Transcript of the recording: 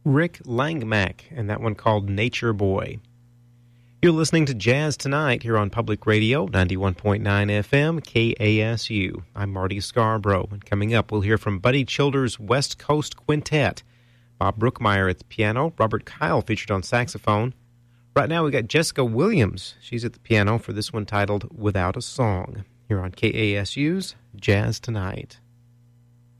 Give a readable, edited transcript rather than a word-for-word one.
Rick Langmack, and that one called Nature Boy. You're listening to Jazz Tonight here on Public Radio, 91.9 FM, KASU. I'm Marty Scarborough, and coming up we'll hear from Buddy Childers' West Coast Quintet. Bob Brookmeyer at the piano, Robert Kyle featured on saxophone. Right now we got Jessica Williams. She's at the piano for this one titled Without a Song, here on KASU's Jazz Tonight.